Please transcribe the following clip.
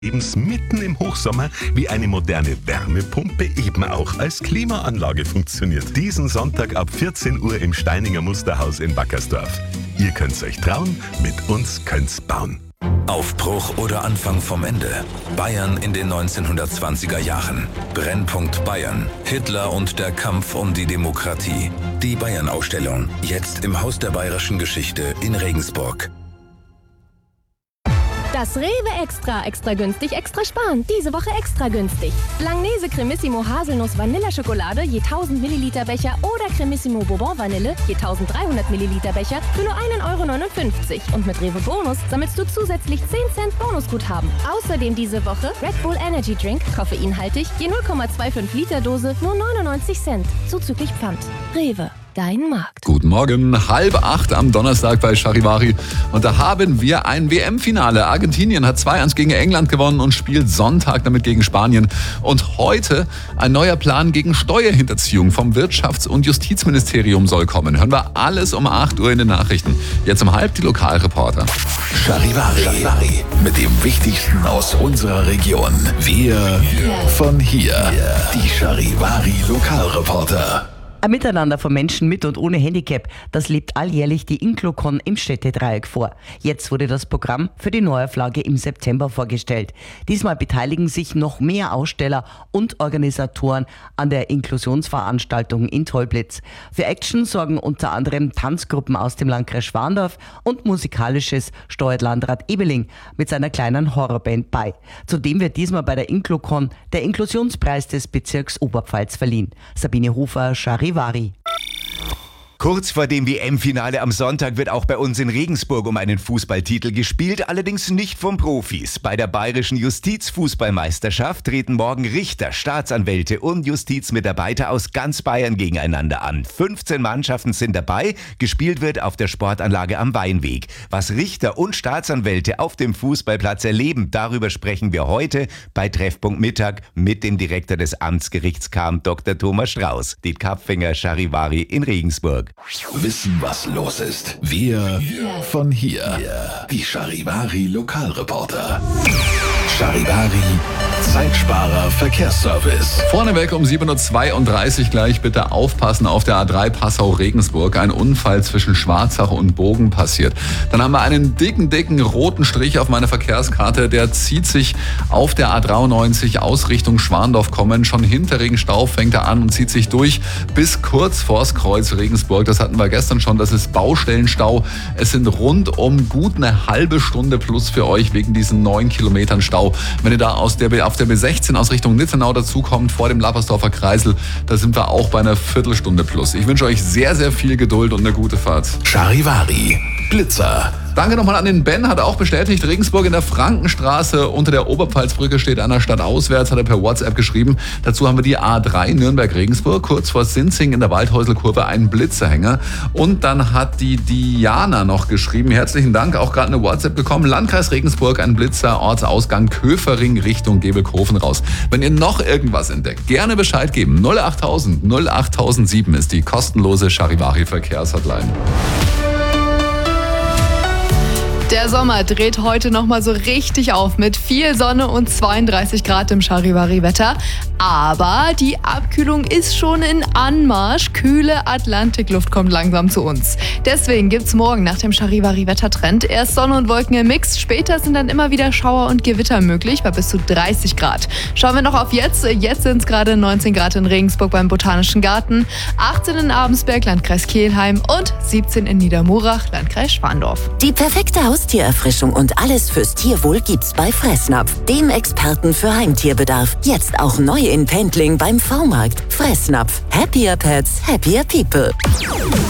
Lebens mitten im Hochsommer, wie eine moderne Wärmepumpe eben auch als Klimaanlage funktioniert. Diesen Sonntag ab 14 Uhr im Steininger Musterhaus in Wackersdorf. Ihr könnt's euch trauen, mit uns könnt's bauen. Aufbruch oder Anfang vom Ende. Bayern in den 1920er Jahren. Brennpunkt Bayern. Hitler und der Kampf um die Demokratie. Die Bayern-Ausstellung. Jetzt im Haus der Bayerischen Geschichte in Regensburg. Das Rewe extra günstig, extra sparen. Diese Woche extra günstig. Langnese Cremissimo Haselnuss Vanilleschokolade je 1000 Milliliter Becher oder Cremissimo Bourbon Vanille je 1300 Milliliter Becher für nur 1,59 €. Und mit Rewe Bonus sammelst du zusätzlich 10 Cent Bonusguthaben. Außerdem diese Woche Red Bull Energy Drink, koffeinhaltig, je 0,25 Liter Dose, nur 99 Cent. Zuzüglich Pfand. Rewe. Dein Markt. Guten Morgen, 7:30 am Donnerstag bei Charivari. Und da haben wir ein WM-Finale. Argentinien hat 2-1 gegen England gewonnen und spielt Sonntag damit gegen Spanien. Und heute ein neuer Plan gegen Steuerhinterziehung vom Wirtschafts- und Justizministerium soll kommen. Hören wir alles um 8 Uhr in den Nachrichten. Jetzt um 7:30 die Lokalreporter. Charivari. Mit dem Wichtigsten aus unserer Region. Wir von hier. Die Charivari Lokalreporter. Ein Miteinander von Menschen mit und ohne Handicap, das lebt alljährlich die Inclocon im Städtedreieck vor. Jetzt wurde das Programm für die Neuauflage im September vorgestellt. Diesmal beteiligen sich noch mehr Aussteller und Organisatoren an der Inklusionsveranstaltung in Tollblitz. Für Action sorgen unter anderem Tanzgruppen aus dem Landkreis Schwandorf und Musikalisches steuert Landrat Ebeling mit seiner kleinen Horrorband bei. Zudem wird diesmal bei der Inclocon der Inklusionspreis des Bezirks Oberpfalz verliehen. Sabine Hofer, Charivari. Kurz vor dem WM-Finale am Sonntag wird auch bei uns in Regensburg um einen Fußballtitel gespielt, allerdings nicht von Profis. Bei der Bayerischen Justizfußballmeisterschaft treten morgen Richter, Staatsanwälte und Justizmitarbeiter aus ganz Bayern gegeneinander an. 15 Mannschaften sind dabei, gespielt wird auf der Sportanlage am Weinweg. Was Richter und Staatsanwälte auf dem Fußballplatz erleben, darüber sprechen wir heute bei Treffpunkt Mittag mit dem Direktor des Amtsgerichts Cham, Dr. Thomas Strauß. Diet Kapfinger, Charivari in Regensburg. Wissen, was los ist. Wir von hier. Die Charivari Lokalreporter. Charivari Zeitsparer Verkehrsservice. Vorneweg um 7:32 Uhr gleich bitte aufpassen auf der A3 Passau-Regensburg. Ein Unfall zwischen Schwarzach und Bogen passiert. Dann haben wir einen dicken roten Strich auf meiner Verkehrskarte. Der zieht sich auf der A93 aus Richtung Schwandorf kommen. Schon hinter Regenstauf fängt er an und zieht sich durch bis kurz vors Kreuz Regensburg. Das hatten wir gestern schon. Das ist Baustellenstau. Es sind rundum gut eine halbe Stunde plus für euch wegen diesen 9 Kilometern Stau. Wenn ihr da auf der B16 aus Richtung Nittenau dazukommt, vor dem Lappersdorfer Kreisel, da sind wir auch bei einer Viertelstunde plus. Ich wünsche euch sehr, sehr viel Geduld und eine gute Fahrt. Charivari Blitzer. Danke nochmal an den Ben, hat er auch bestätigt. Regensburg in der Frankenstraße unter der Oberpfalzbrücke steht einer Stadt auswärts, hat er per WhatsApp geschrieben. Dazu haben wir die A3 Nürnberg-Regensburg, kurz vor Sinzing in der Waldhäuselkurve einen Blitzerhänger. Und dann hat die Diana noch geschrieben, herzlichen Dank, auch gerade eine WhatsApp bekommen. Landkreis Regensburg, ein Blitzer, Ortsausgang Köfering Richtung Gebelkofen raus. Wenn ihr noch irgendwas entdeckt, gerne Bescheid geben. 08000 08007 ist die kostenlose Charivari Verkehrshotline. Der Sommer dreht heute nochmal so richtig auf mit viel Sonne und 32 Grad im Charivari-Wetter. Aber die Abkühlung ist schon in Anmarsch. Kühle Atlantikluft kommt langsam zu uns. Deswegen gibt's morgen nach dem Charivari-Wettertrend erst Sonne und Wolken im Mix. Später sind dann immer wieder Schauer und Gewitter möglich bei bis zu 30 Grad. Schauen wir noch auf jetzt. Jetzt sind es gerade 19 Grad in Regensburg beim Botanischen Garten, 18 in Abensberg, Landkreis Kelheim und 17 in Niedermurach, Landkreis Schwandorf. Die perfekte Haustiererfrischung und alles fürs Tierwohl gibt's bei Fressnapf, dem Experten für Heimtierbedarf. Jetzt auch neu in Pendling beim V-Markt. Fressnapf. Happier Pets, happier people.